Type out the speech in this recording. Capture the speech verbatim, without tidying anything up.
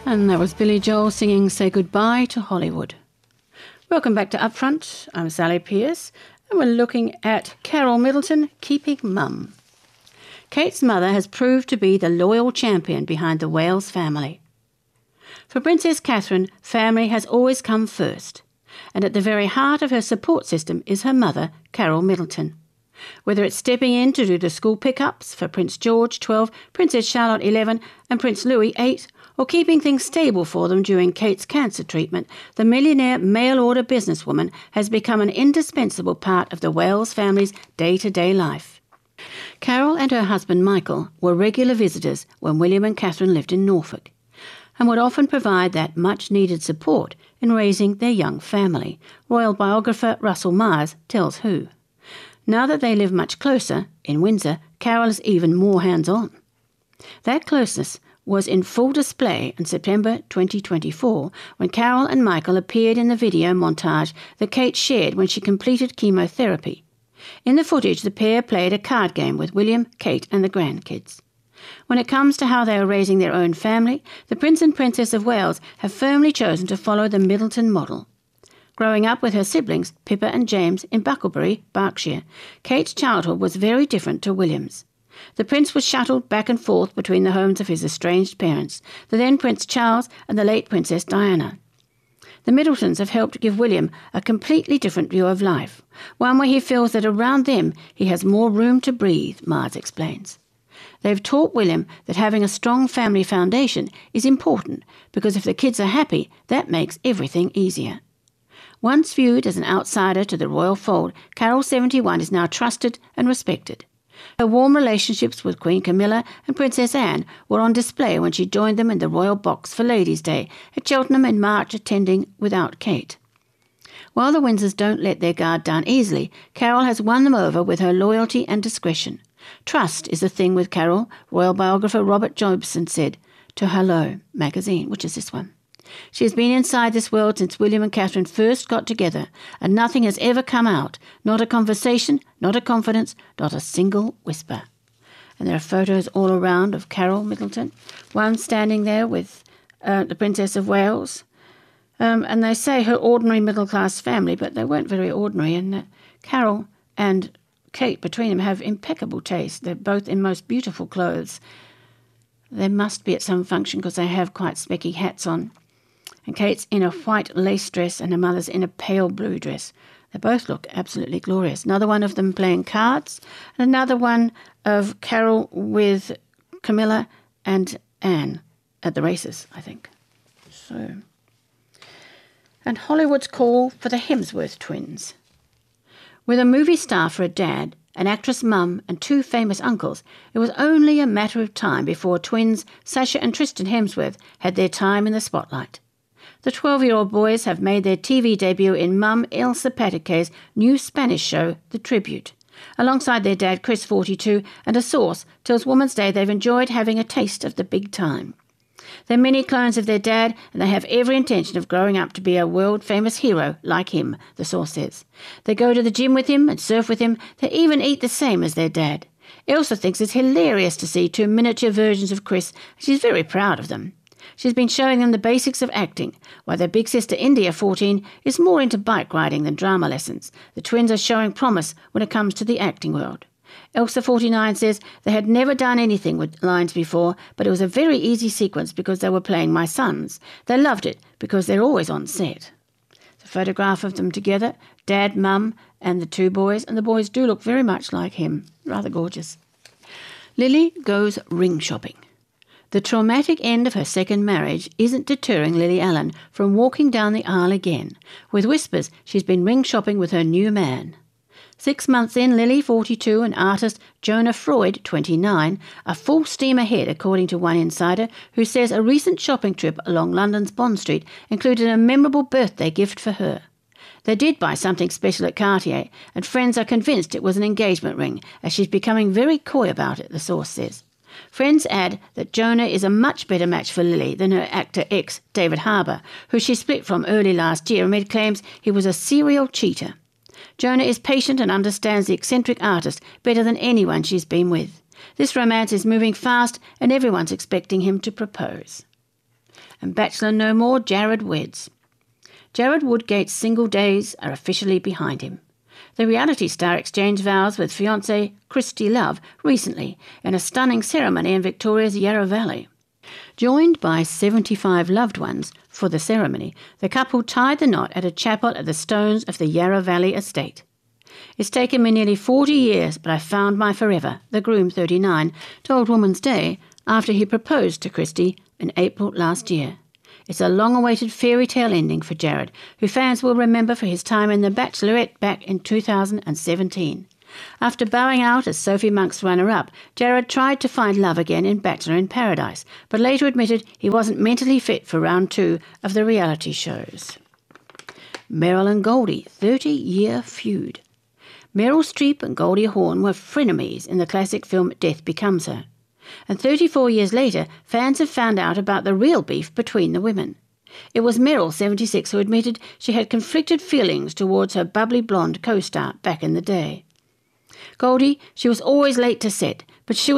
And that was Billy Joel singing Say Goodbye to Hollywood. Welcome back to Upfront. I'm Sally Pierce, and we're looking at Carol Middleton keeping mum. Kate's mother has proved to be the loyal champion behind the Wales family. For Princess Catherine, family has always come first, and at the very heart of her support system is her mother, Carol Middleton. Whether it's stepping in to do the school pickups for Prince George, twelve, Princess Charlotte, eleven, and Prince Louis, eight, or keeping things stable for them during Kate's cancer treatment, the millionaire mail-order businesswoman has become an indispensable part of the Wales family's day-to-day life. Carol and her husband Michael were regular visitors when William and Catherine lived in Norfolk, and would often provide that much-needed support in raising their young family, royal biographer Russell Myers tells Who. Now that they live much closer, in Windsor, Carol is even more hands-on. That closeness was in full display in September twenty twenty-four when Carol and Michael appeared in the video montage that Kate shared when she completed chemotherapy. In the footage, the pair played a card game with William, Kate and the grandkids. When it comes to how they are raising their own family, the Prince and Princess of Wales have firmly chosen to follow the Middleton model. Growing up with her siblings, Pippa and James, in Bucklebury, Berkshire, Kate's childhood was very different to William's. The prince was shuttled back and forth between the homes of his estranged parents, the then Prince Charles and the late Princess Diana. The Middletons have helped give William a completely different view of life, one where he feels that around them he has more room to breathe, Mars explains. They've taught William that having a strong family foundation is important because if the kids are happy, that makes everything easier. Once viewed as an outsider to the royal fold, Carol, seventy-one, is now trusted and respected. Her warm relationships with Queen Camilla and Princess Anne were on display when she joined them in the royal box for Ladies' Day at Cheltenham in March, attending without Kate. While the Windsors don't let their guard down easily, Carol has won them over with her loyalty and discretion. Trust is a thing with Carol, royal biographer Robert Jobson said to Hello magazine, which is this one. She has been inside this world since William and Catherine first got together, and nothing has ever come out, not a conversation, not a confidence, not a single whisper. And there are photos all around of Carol Middleton, one standing there with uh, the Princess of Wales, um, and they say her ordinary middle-class family, but they weren't very ordinary, and uh, Carol and Kate between them have impeccable taste. They're both in most beautiful clothes. They must be at some function because they have quite specky hats on. And Kate's in a white lace dress and her mother's in a pale blue dress. They both look absolutely glorious. Another one of them playing cards, and another one of Carol with Camilla and Anne at the races, I think. So, and Hollywood's call for the Hemsworth twins. With a movie star for a dad, an actress mum and two famous uncles, it was only a matter of time before twins Sasha and Tristan Hemsworth had their time in the spotlight. The twelve-year-old boys have made their T V debut in mum Elsa Pataque's new Spanish show, The Tribute. Alongside their dad, Chris, forty-two, and a source tells Woman's Day they've enjoyed having a taste of the big time. They're mini clones of their dad, and they have every intention of growing up to be a world-famous hero like him, the source says. They go to the gym with him and surf with him. They even eat the same as their dad. Elsa thinks it's hilarious to see two miniature versions of Chris, and she's very proud of them. She's been showing them the basics of acting, while their big sister India, fourteen, is more into bike riding than drama lessons. The twins are showing promise when it comes to the acting world. Elsa, forty-nine, says they had never done anything with lines before, but it was a very easy sequence because they were playing my sons. They loved it because they're always on set. The photograph of them together, Dad, Mum, and the two boys, and the boys do look very much like him. Rather gorgeous. Lily goes ring shopping. The traumatic end of her second marriage isn't deterring Lily Allen from walking down the aisle again. With whispers, she's been ring shopping with her new man. Six months in, Lily, forty-two, and artist Jonah Freud, twenty-nine, are full steam ahead, according to one insider, who says a recent shopping trip along London's Bond Street included a memorable birthday gift for her. They did buy something special at Cartier, and friends are convinced it was an engagement ring, as she's becoming very coy about it, the source says. Friends add that Jonah is a much better match for Lily than her actor ex, David Harbour, who she split from early last year amid claims he was a serial cheater. Jonah is patient and understands the eccentric artist better than anyone she's been with. This romance is moving fast and everyone's expecting him to propose. And Bachelor no more, Jared weds. Jared Woodgate's single days are officially behind him. The reality star exchanged vows with fiancée Christy Love recently in a stunning ceremony in Victoria's Yarra Valley. Joined by seventy-five loved ones for the ceremony, the couple tied the knot at a chapel at the stones of the Yarra Valley estate. "It's taken me nearly forty years, but I found my forever," the groom, thirty-nine, told Woman's Day after he proposed to Christy in April last year. It's a long-awaited fairy tale ending for Jared, who fans will remember for his time in The Bachelorette back in two thousand seventeen. After bowing out as Sophie Monk's runner-up, Jared tried to find love again in Bachelor in Paradise, but later admitted he wasn't mentally fit for round two of the reality shows. Meryl and Goldie, thirty-year feud. Meryl Streep and Goldie Hawn were frenemies in the classic film Death Becomes Her. And thirty-four years later, fans have found out about the real beef between the women. It was Meryl, seventy-six, who admitted she had conflicted feelings towards her bubbly blonde co-star back in the day. Goldie, she was always late to set, but she was